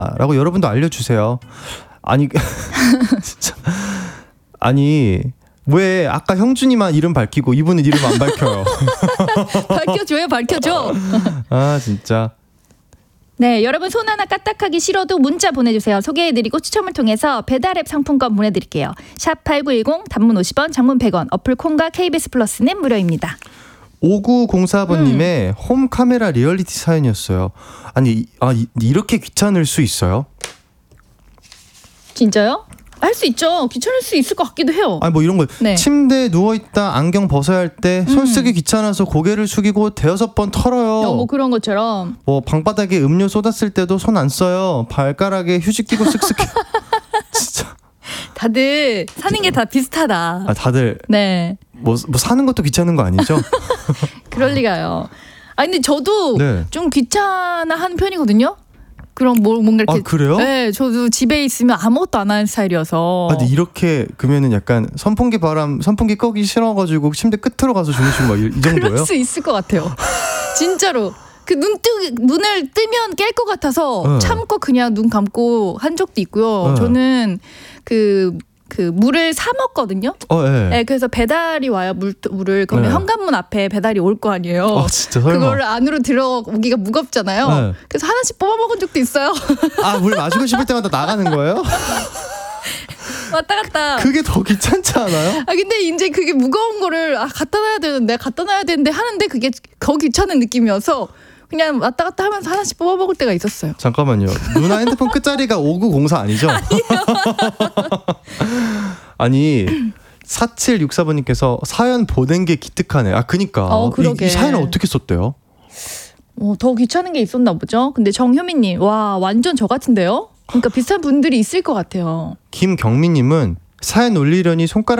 라고 여러분도 알려주세요. 아니 진짜 아니 왜 아까 형준이만 이름 밝히고 이분은 이름 안 밝혀요. 밝혀줘요, 밝혀줘. 아 진짜. 네, 여러분 손 하나 까딱하기 싫어도 문자 보내주세요. 소개해드리고 추첨을 통해서 배달앱 상품권 보내드릴게요. 샵8910 단문 50원, 장문 100원, 어플 콩과 KBS 플러스는 무료입니다. 5904번님의 홈 카메라 리얼리티 사연이었어요. 아니 이렇게 귀찮을 수 있어요? 진짜요? 할 수 있죠. 귀찮을 수 있을 것 같기도 해요. 아니 뭐 이런 거 네. 침대에 누워있다 안경 벗어야 할 때 손 쓰기 귀찮아서 고개를 숙이고 대여섯 번 털어요. 뭐 그런 것처럼. 뭐 방바닥에 음료 쏟았을 때도 손 안 써요. 발가락에 휴지 끼고 쓱쓱해. 진짜. 다들 사는 게 다 비슷하다. 아 다들 네. 뭐 사는 것도 귀찮은 거 아니죠? 그럴 리가요. 아 근데 저도 네. 좀 귀찮아하는 편이거든요. 그럼 뭔가 이렇게. 아 그래요? 네, 저도 집에 있으면 아무것도 안 하는 스타일이어서. 아, 근데 이렇게 그러면은 약간 선풍기 끄기 싫어가지고 침대 끝으로 가서 주무시고 막 이 정도예요? 그럴 수 있을 것 같아요. 진짜로. 그 눈을 뜨면 깰 것 같아서 참고 그냥 눈 감고 한 적도 있고요. 저는 그 물을 사 먹거든요. 네. 네, 그래서 배달이 와요. 물을. 그러면 네. 현관문 앞에 배달이 올 거 아니에요. 진짜 설마. 그거를 안으로 들어오기가 무겁잖아요. 네. 그래서 하나씩 뽑아 먹은 적도 있어요. 아, 물 마시고 싶을 때마다 나가는 거예요? 왔다 갔다. 그게 더 귀찮지 않아요? 아 근데 이제 그게 무거운 거를 갖다 놔야 되는데 하는데 그게 더 귀찮은 느낌이어서 그냥 왔다 갔다 하면서 하나씩 뽑아 먹을 때가 있었어요. 잠깐만요. 누나 핸드폰 끝자리가 5904 아니죠? 아니 4764번님께서 사연 보낸 게 기특하네. 아 그니까 그러게. 이 사연을 어떻게 썼대요? 더 귀찮은 게 있었나 보죠. 근데 정효민님 와 완전 저 같은데요? 그러니까 비슷한 분들이 있을 것 같아요. 김경민님은 사연 올리려니 손가락